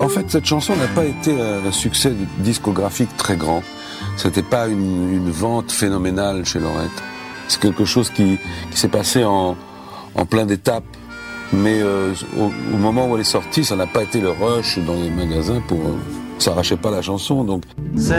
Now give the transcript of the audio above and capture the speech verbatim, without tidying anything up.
En fait, cette chanson n'a pas été un succès discographique très grand. C'était pas une, une vente phénoménale chez Lorette. C'est quelque chose qui, qui s'est passé en, en plein d'étapes. Mais euh, au, au moment où elle est sortie, ça n'a pas été le rush dans les magasins pour... Euh, ça arrachait pas la chanson, donc...